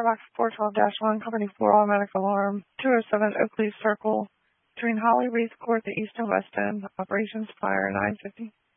Firebox 412-1, Company 4 Automatic Alarm, 207 Oakley Circle, between Holly Reese Court, the East and West End, Operations Fire 950.